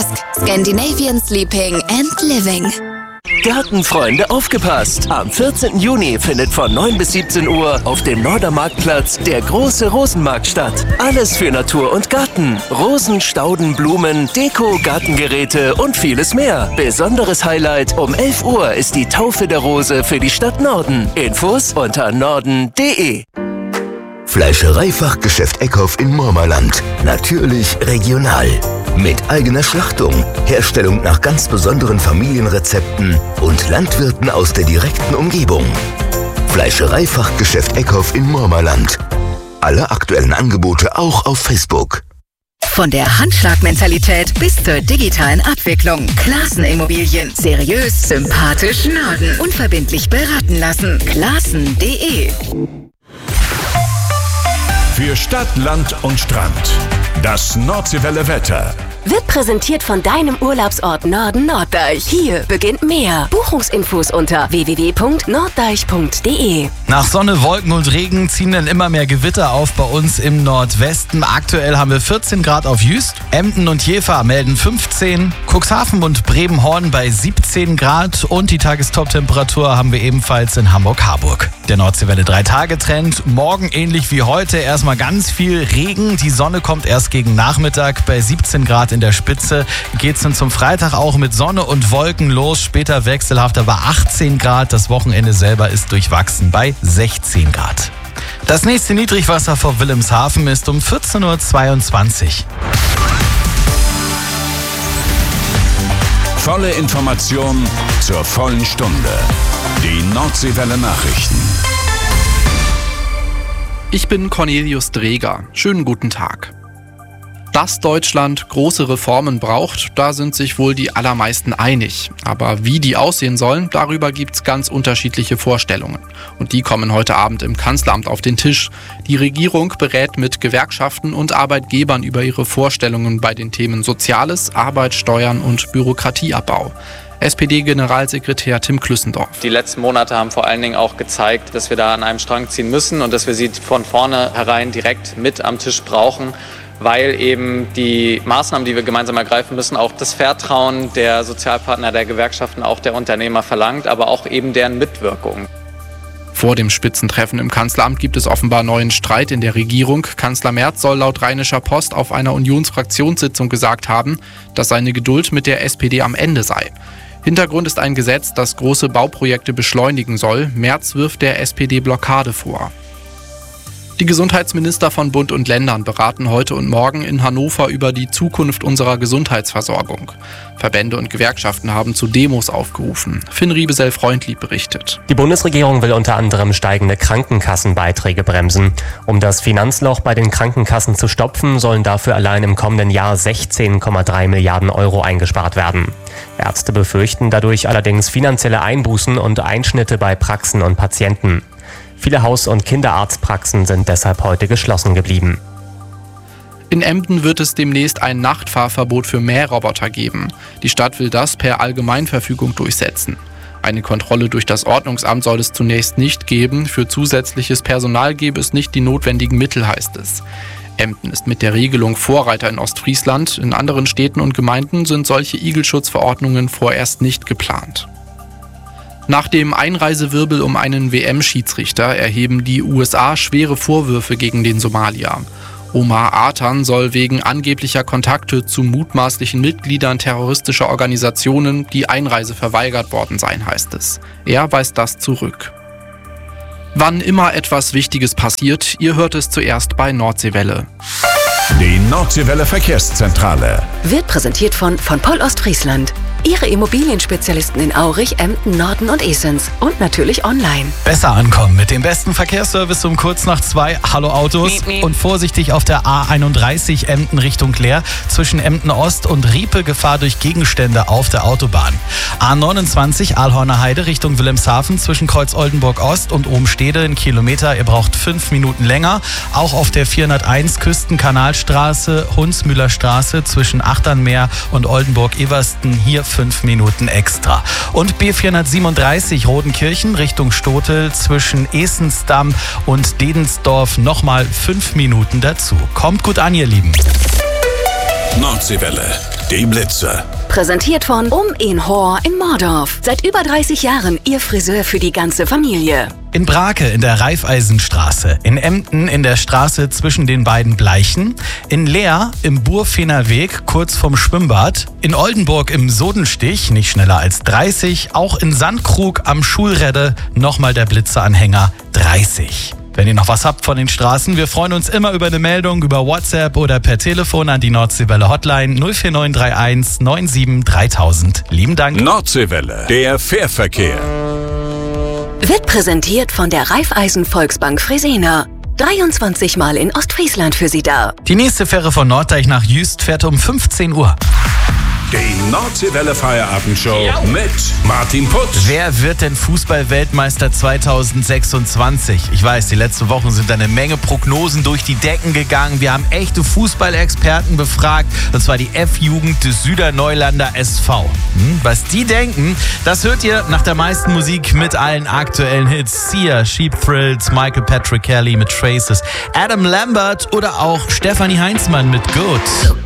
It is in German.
Desk. Scandinavian Sleeping and Living. Gartenfreunde, aufgepasst! Am 14. Juni findet von 9 bis 17 Uhr auf dem Nordermarktplatz der große Rosenmarkt statt. Alles für Natur und Garten. Rosen, Stauden, Blumen, Deko, Gartengeräte und vieles mehr. Besonderes Highlight: um 11 Uhr ist die Taufe der Rose für die Stadt Norden. Infos unter norden.de. Fleischereifachgeschäft Eckhoff in Murmerland. Natürlich regional. Mit eigener Schlachtung, Herstellung nach ganz besonderen Familienrezepten und Landwirten aus der direkten Umgebung. Fleischereifachgeschäft Eckhoff in Murmerland. Alle aktuellen Angebote auch auf Facebook. Von der Handschlagmentalität bis zur digitalen Abwicklung. Classen Immobilien. Seriös, sympathisch, Norden. Unverbindlich beraten lassen. Classen.de. Für Stadt, Land und Strand. Das Nordseewelle Wetter. Wird präsentiert von deinem Urlaubsort Norden Norddeich. Hier beginnt mehr. Buchungsinfos unter www.norddeich.de. Nach Sonne, Wolken und Regen ziehen dann immer mehr Gewitter auf bei uns im Nordwesten. Aktuell haben wir 14 Grad auf Jüst. Emden und Jever melden 15. Cuxhaven und Bremen-Horn bei 17 Grad. Und die Tagestop-Temperatur haben wir ebenfalls in Hamburg-Harburg. Der Nordseewelle 3-Tage-Trend. Morgen ähnlich wie heute erstmal ganz viel Regen. Die Sonne kommt erst gegen Nachmittag bei 17 Grad in der Spitze. Geht's dann zum Freitag auch mit Sonne und Wolken los. Später wechselhaft, aber 18 Grad. Das Wochenende selber ist durchwachsen bei 16 Grad. Das nächste Niedrigwasser vor Wilhelmshaven ist um 14:22 Uhr. Volle Information zur vollen Stunde. Die Nordseewelle Nachrichten. Ich bin Cornelius Dreger. Schönen guten Tag. Dass Deutschland große Reformen braucht, da sind sich wohl die allermeisten einig. Aber wie die aussehen sollen, darüber gibt's ganz unterschiedliche Vorstellungen. Und die kommen heute Abend im Kanzleramt auf den Tisch. Die Regierung berät mit Gewerkschaften und Arbeitgebern über ihre Vorstellungen bei den Themen Soziales, Arbeit, Steuern und Bürokratieabbau. SPD-Generalsekretär Tim Klüssendorf. Die letzten Monate haben vor allen Dingen auch gezeigt, dass wir da an einem Strang ziehen müssen und dass wir sie von vornherein direkt mit am Tisch brauchen, weil eben die Maßnahmen, die wir gemeinsam ergreifen müssen, auch das Vertrauen der Sozialpartner, der Gewerkschaften, auch der Unternehmer verlangt, aber auch eben deren Mitwirkung. Vor dem Spitzentreffen im Kanzleramt gibt es offenbar neuen Streit in der Regierung. Kanzler Merz soll laut Rheinischer Post auf einer Unionsfraktionssitzung gesagt haben, dass seine Geduld mit der SPD am Ende sei. Hintergrund ist ein Gesetz, das große Bauprojekte beschleunigen soll. Merz wirft der SPD Blockade vor. Die Gesundheitsminister von Bund und Ländern beraten heute und morgen in Hannover über die Zukunft unserer Gesundheitsversorgung. Verbände und Gewerkschaften haben zu Demos aufgerufen. Finn Riebesell-Freundlieb berichtet. Die Bundesregierung will unter anderem steigende Krankenkassenbeiträge bremsen. Um das Finanzloch bei den Krankenkassen zu stopfen, sollen dafür allein im kommenden Jahr 16,3 Milliarden Euro eingespart werden. Ärzte befürchten dadurch allerdings finanzielle Einbußen und Einschnitte bei Praxen und Patienten. Viele Haus- und Kinderarztpraxen sind deshalb heute geschlossen geblieben. In Emden wird es demnächst ein Nachtfahrverbot für Mähroboter geben. Die Stadt will das per Allgemeinverfügung durchsetzen. Eine Kontrolle durch das Ordnungsamt soll es zunächst nicht geben. Für zusätzliches Personal gäbe es nicht die notwendigen Mittel, heißt es. Emden ist mit der Regelung Vorreiter in Ostfriesland. In anderen Städten und Gemeinden sind solche Igelschutzverordnungen vorerst nicht geplant. Nach dem Einreisewirbel um einen WM-Schiedsrichter erheben die USA schwere Vorwürfe gegen den Somalier. Omar Artan soll wegen angeblicher Kontakte zu mutmaßlichen Mitgliedern terroristischer Organisationen die Einreise verweigert worden sein, heißt es. Er weist das zurück. Wann immer etwas Wichtiges passiert, ihr hört es zuerst bei Nordseewelle. Die Nordseewelle Verkehrszentrale Wird präsentiert von Poll Ostfriesland. Ihre Immobilienspezialisten in Aurich, Emden, Norden und Esens. Und natürlich online. Besser ankommen mit dem besten Verkehrsservice um kurz nach 2. Hallo Autos. Und vorsichtig auf der A31 Emden Richtung Leer. Zwischen Emden Ost und Riepe Gefahr durch Gegenstände auf der Autobahn. A29 Aalhorner Heide Richtung Wilhelmshaven zwischen Kreuz Oldenburg Ost und Ohmstede 1 Kilometer. Ihr braucht 5 Minuten länger. Auch auf der 401 Küstenkanalstraße, Hunsmühler Straße zwischen Achternmeer und Oldenburg-Eversten. Hier 5 Minuten extra. Und B437 Rodenkirchen Richtung Stotel zwischen Esensdamm und Dedensdorf nochmal 5 Minuten dazu. Kommt gut an, ihr Lieben. Nordseewelle. Die Blitzer. Präsentiert von Inhor in Mordorf. Seit über 30 Jahren Ihr Friseur für die ganze Familie. In Brake in der Raiffeisenstraße, in Emden in der Straße zwischen den beiden Bleichen, in Leer im Burfener Weg kurz vom Schwimmbad, in Oldenburg im Sodenstich, nicht schneller als 30, auch in Sandkrug am Schulredde nochmal der Blitzeranhänger 30. Wenn ihr noch was habt von den Straßen, wir freuen uns immer über eine Meldung über WhatsApp oder per Telefon an die Nordseewelle Hotline 04931 97 3000. Lieben Dank. Nordseewelle, der Fährverkehr. Wird präsentiert von der Raiffeisen Volksbank Fresenier. 23 Mal in Ostfriesland für Sie da. Die nächste Fähre von Norddeich nach Jüst fährt um 15 Uhr. Die Nordseewelle Feierabendshow mit Martin Putz. Wer wird denn Fußball-Weltmeister 2026? Ich weiß, die letzten Wochen sind eine Menge Prognosen durch die Decken gegangen. Wir haben echte Fußballexperten befragt. Und zwar die F-Jugend des Süderneulander SV. Was die denken, das hört ihr nach der meisten Musik mit allen aktuellen Hits. Sia, Sheep Thrills, Michael Patrick Kelly mit Traces, Adam Lambert oder auch Stefanie Heinzmann mit Good.